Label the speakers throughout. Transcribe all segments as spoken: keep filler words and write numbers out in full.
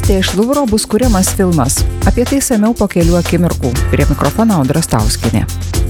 Speaker 1: Vagystė iš Luvro bus kuriamas filmas. Apie tai samiau po kelių akimirkų. Prie mikrofono Audra Stauskienė.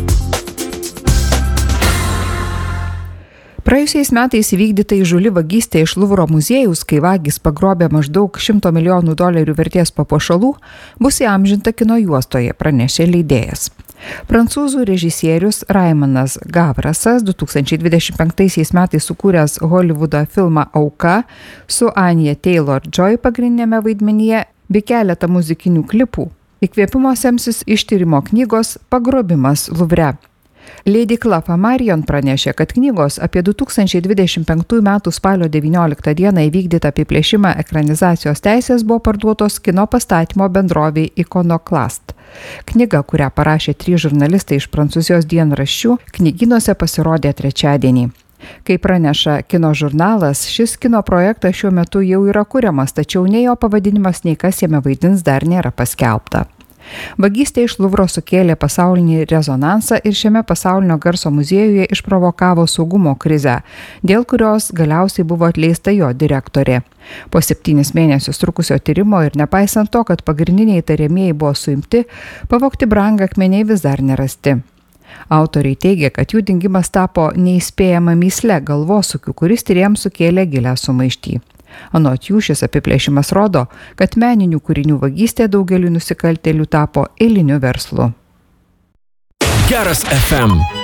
Speaker 1: Praėjusiais metais įvykdyta įžūli vagystė iš Luvro muziejaus, kai vagys pagrobė maždaug šimto milijonų dolerių vertės papuošalų, bus įamžinta kino juostoje, pranešė leidėjas. Prancūzų režisierius Raimanas Gavrasas du tūkstančiai dvidešimt penktaisiais metais sukūręs Hollywoodo filmą Auka su Anya Taylor-Joy pagrindinėme vaidmenyje bei keletą muzikinių klipų. Įkvėpimo semsis iš tyrimo knygos Pagrobimas Luvre. Leidykla Flammarion pranešė, kad knygos apie du tūkstančiai dvidešimt penktųjų metų spalio devynioliktą dieną įvykdytą apiplėšimą ekranizacijos teisės buvo parduotos kino pastatymo bendrovei Iconoclast. Knyga, kurią parašė trys žurnalistai iš Prancūzijos dienraščių, knygynuose pasirodė trečiadienį. Kaip praneša kino žurnalas, šis kino projektas šiuo metu jau yra kuriamas, tačiau nei jo pavadinimas, nei kas jame vaidins dar nėra paskelbta. Vagystė iš Luvro sukėlė pasaulinį rezonansą ir šiame pasaulinio garso muziejuje išprovokavo saugumo krizę, dėl kurios galiausiai buvo atleista jo direktorė. Po septynis mėnesius trukusio tyrimo ir nepaisant to, kad pagrindiniai įtariamieji buvo suimti, pavogti brangakmeniai vis dar nerasti. Autoriai teigia, kad jų dingimas tapo neįspėjama mįsle galvosūkiu, kuris tyrėjams sukėlė gilią sumaištį. Anot jų šis apiplėšimas rodo, kad meninių kūrinių vagystė daugeliu nusikaltėlių tapo eiliniu verslu.
Speaker 2: Geras F M.